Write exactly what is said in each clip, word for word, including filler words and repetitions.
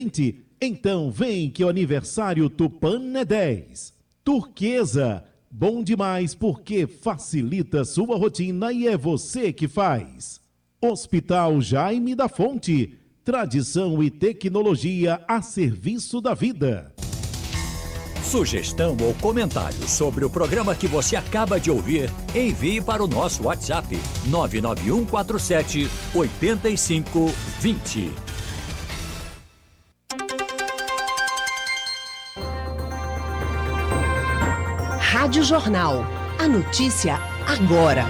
Então vem que o aniversário Tupan é dez. Turquesa, bom demais porque facilita sua rotina e é você que faz. Hospital Jaime da Fonte, tradição e tecnologia a serviço da vida. Sugestão ou comentário sobre o programa que você acaba de ouvir, envie para o nosso WhatsApp nove nove um quatro sete oito cinco dois zero. Rádio Jornal. A notícia agora.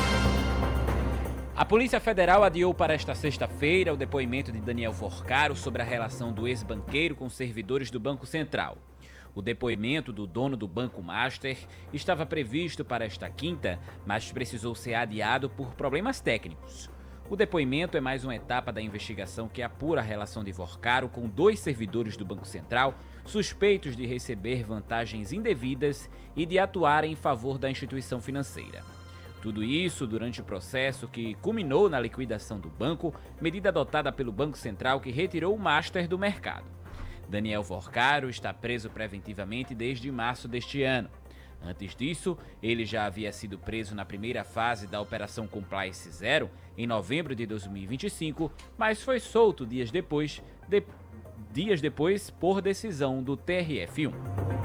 A Polícia Federal adiou para esta sexta-feira o depoimento de Daniel Forcaro sobre a relação do ex-banqueiro com servidores do Banco Central. O depoimento do dono do Banco Master estava previsto para esta quinta, mas precisou ser adiado por problemas técnicos. O depoimento é mais uma etapa da investigação que apura a relação de Forcaro com dois servidores do Banco Central suspeitos de receber vantagens indevidas e de atuar em favor da instituição financeira. Tudo isso durante o processo que culminou na liquidação do banco, medida adotada pelo Banco Central que retirou o Master do mercado. Daniel Forcaro está preso preventivamente desde março deste ano. Antes disso, ele já havia sido preso na primeira fase da Operação Compliance Zero, em novembro de dois mil e vinte e cinco, mas foi solto dias depois, de, dias depois por decisão do T R F um.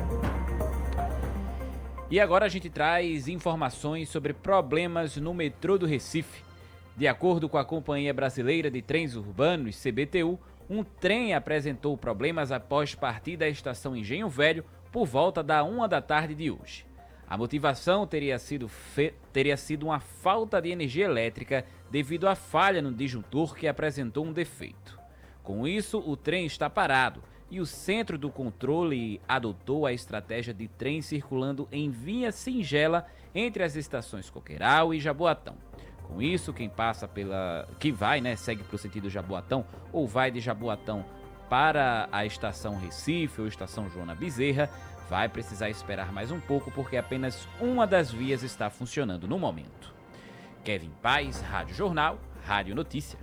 E agora a gente traz informações sobre problemas no metrô do Recife. De acordo com a Companhia Brasileira de Trens Urbanos, C B T U, um trem apresentou problemas após partir da estação Engenho Velho por volta da uma da tarde de hoje. A motivação teria sido, fe... teria sido uma falta de energia elétrica devido à falha no disjuntor que apresentou um defeito. Com isso, o trem está parado e o centro do controle adotou a estratégia de trem circulando em via singela entre as estações Coqueiral e Jaboatão. Com isso, quem passa pela... que vai, né, segue para o sentido Jaboatão ou vai de Jaboatão para a estação Recife ou estação Joana Bezerra, vai precisar esperar mais um pouco porque apenas uma das vias está funcionando no momento. Kevin Paz, Rádio Jornal, Rádio Notícia.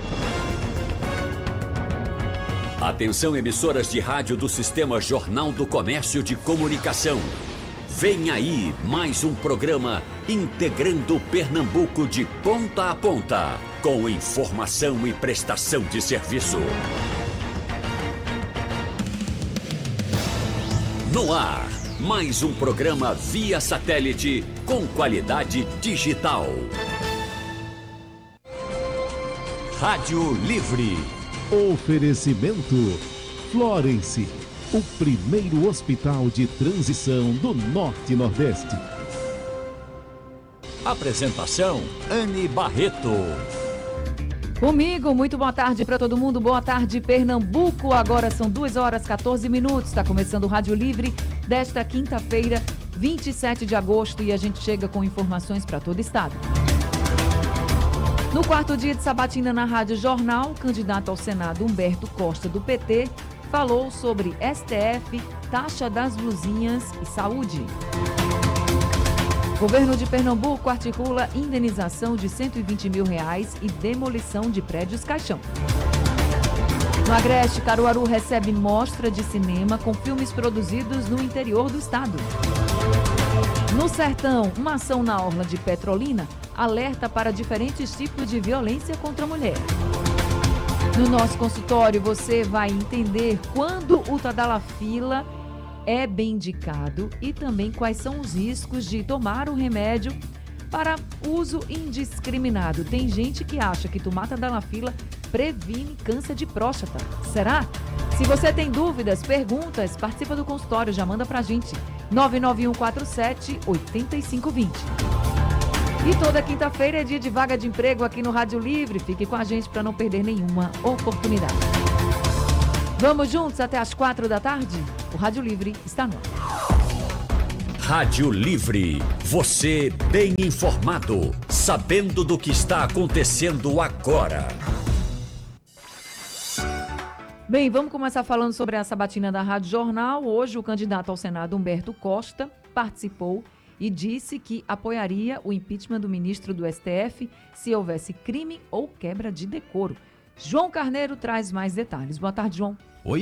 Atenção, emissoras de rádio do Sistema Jornal do Comércio de Comunicação. Vem aí mais um programa integrando Pernambuco de ponta a ponta, com informação e prestação de serviço. No ar, mais um programa via satélite com qualidade digital. Rádio Livre. Oferecimento Florence, o primeiro hospital de transição do Norte e Nordeste. Apresentação, Anne Barreto. Comigo, muito boa tarde para todo mundo, boa tarde Pernambuco, agora são duas horas e quatorze minutos, está começando o Rádio Livre desta quinta-feira, vinte e sete de agosto, e a gente chega com informações para todo o estado. No quarto dia de sabatina na Rádio Jornal, o candidato ao Senado Humberto Costa, do P T, falou sobre S T F, taxa das blusinhas e saúde. O governo de Pernambuco articula indenização de cento e vinte mil reais e demolição de prédios caixão. No Agreste, Caruaru recebe mostra de cinema com filmes produzidos no interior do estado. No Sertão, uma ação na orla de Petrolina alerta para diferentes tipos de violência contra a mulher. No nosso consultório, você vai entender quando o Tadalafila é bem indicado e também quais são os riscos de tomar o remédio para uso indiscriminado. Tem gente que acha que tomar Tadalafila previne câncer de próstata. Será? Se você tem dúvidas, perguntas, participa do consultório, já manda pra gente. nove nove um quatro sete oito cinco dois zero. E toda quinta-feira é dia de vaga de emprego aqui no Rádio Livre. Fique com a gente para não perder nenhuma oportunidade. Vamos juntos até as quatro da tarde? O Rádio Livre está no ar. Rádio Livre. Você bem informado, sabendo do que está acontecendo agora. Bem, vamos começar falando sobre a sabatina da Rádio Jornal. Hoje, o candidato ao Senado, Humberto Costa, participou e disse que apoiaria o impeachment do ministro do S T F se houvesse crime ou quebra de decoro. João Carneiro traz mais detalhes. Boa tarde, João. Oi,